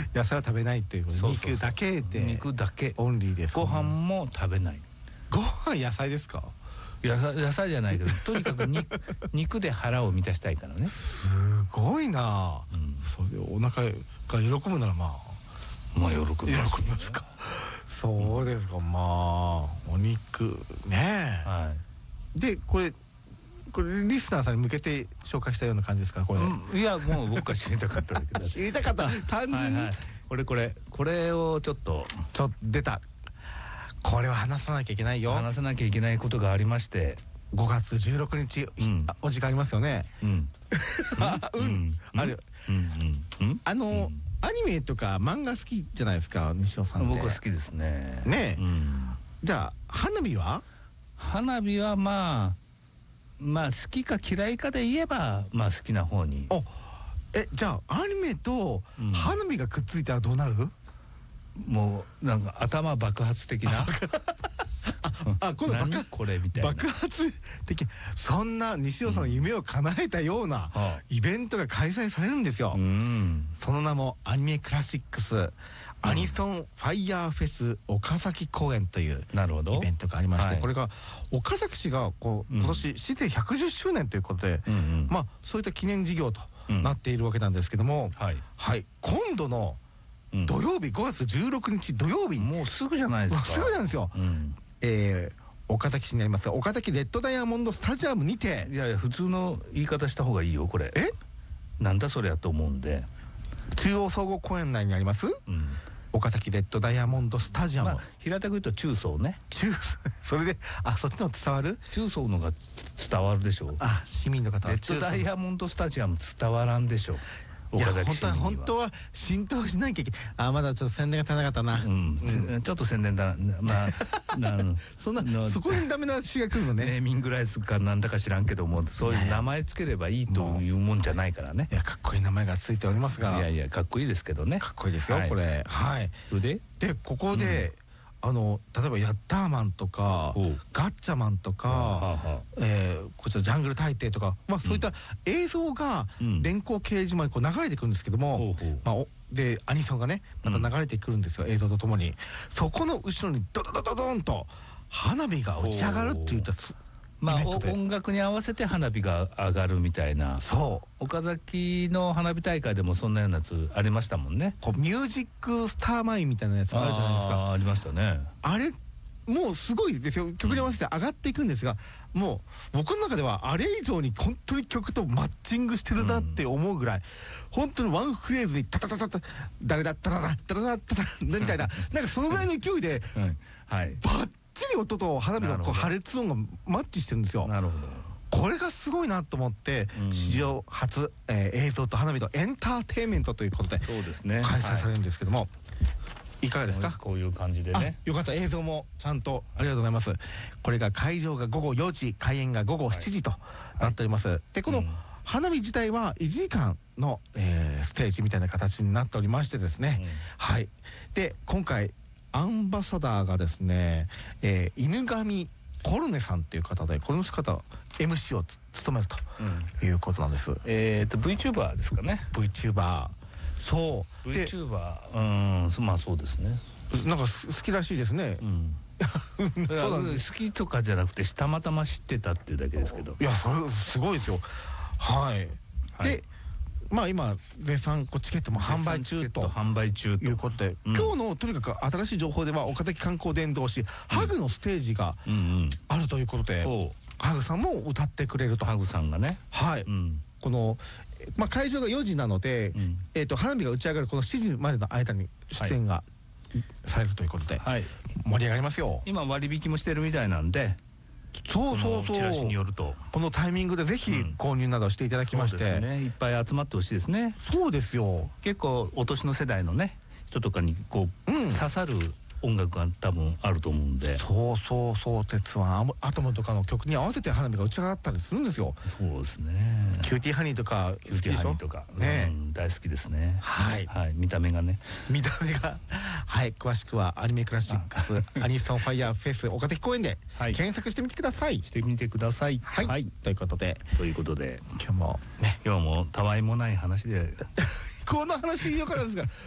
野菜は食べないっていうことで、肉だけで、 肉だけオンリーです。 ご飯も食べない。 ご飯野菜ですか？ 野菜じゃないけど、とにかく肉で腹を満たしたいからね。 すごいな。それでお腹が喜ぶならまあ喜びますか。そうですか。まあお肉ね。でこれリスナーさんに向けて紹介したような感じですか、これ。 いやもう僕が知りたかっただけだ。 知りたかった、単純に。 これをちょっと出た。これは話さなきゃいけないよ。 話さなきゃいけないことがありまして、 5月16日お時間ありますよね。ある。アニメとか漫画好きじゃないですか、西尾さんって。 僕は好きですね。 ねえ。じゃあ花火はまあ好きか嫌いかで言えばまあ好きな方に。じゃあアニメと花火がくっついたらどうなる？ もうなんか頭爆発的なこのこれみたいな爆発的、そんな西尾さんの夢を叶えたようなイベントが開催されるんですよ。その名もアニメクラシックスアニソンファイヤーフェス岡崎公演というイベントがありまして、これが岡崎市が今年市で110周年ということで、まあそういった記念事業となっているわけなんですけども、今度の土曜日5月16日土曜日、 もうすぐじゃないですか。 すぐなんですよ。岡崎市にあります岡崎レッドダイヤモンドスタジアムにて。 いや普通の言い方した方がいいよこれ。なんだそれやと思うんで、 中央総合公園内にあります岡崎レッドダイヤモンドスタジアム、 平たく言うと中層ね。 それでそっちの伝わる？ 中層のが伝わるでしょう。 市民の方はレッドダイヤモンドスタジアム伝わらんでしょう。 いや本当は浸透しなきゃいけない。まだちょっと宣伝が足りなかったな。 ちょっと宣伝だ。 そんなそこにダメな詩が来るのね。 ネーミングライツかなんだか知らんけども、そういう名前つければいいというもんじゃないからね。 いやかっこいい名前がついておりますが。 いやかっこいいですけどね。 かっこいいですよこれ。でここで例えばヤッターマンとかガッチャマンとかこちらジャングル大帝とか、そういった映像が電光掲示板に流れてくるんですけども、でアニソンがねまた流れてくるんですよ、映像とともに。そこの後ろにドドドドドンと花火が打ち上がるっていった音楽に合わせて花火が上がるみたいな。岡崎の花火大会でもそんなようなやつありましたもんね。 ミュージックスターマインみたいなやつあるじゃないですか。 ありましたね。 あれもうすごいですよ。曲に合わせて上がっていくんですが、もう僕の中ではあれ以上に本当に曲とマッチングしてるなって思うぐらい、本当にワンフレーズにタタタタタ誰だったらなタタタタタみたいな、なんかそのぐらいの勢いでバッチリ音と花火の破裂音がマッチしてるんですよ。 なるほど。 これがすごいなと思って、史上初映像と花火とエンターテインメントということで開催されるんですけども、いかがですか？ こういう感じでね。 よかった。映像もちゃんとありがとうございます。これが会場が午後4時、開演が午後7時となっております。でこの花火自体は1時間のステージみたいな形になっておりましてですね、で今回アンバサダーがですね、犬神コルネさんっていう方で、この方 MC を務めるということなんです。 VTuber ですかね。 VTuber。 そう。VTuber、まあそうですね。 なんか好きらしいですね。 好きとかじゃなくてたまたま知ってたっていうだけですけど。 いやそれすごいですよ。で今絶賛チケットも販売中ということで、今日のとにかく新しい情報では岡崎観光伝道師ハグのステージがあるということで、ハグさんも歌ってくれると。 ハグさんがね。 この会場が4時なので花火が打ち上がるこの7時までの間に出演がされるということで盛り上がりますよ。 今割引もしてるみたいなんで。 そうチラシによるとこのタイミングでぜひ購入などしていただきまして、 いっぱい集まってほしいですね。 そうですよ。 結構お年の世代のね人とかに刺さる音楽が多分あると思うんで。 そう鉄腕アトムとかの曲に合わせて花火が打ち上がったりするんですよ。 そうですね。 キューティーハニーとか好きでしょ。 大好きですね。見た目が詳しくはアニメクラシックスアニソンファイヤーフェス岡崎公園で検索してみてください。 してみてください。 ということで今日もたわいもない話でこの話よかったですが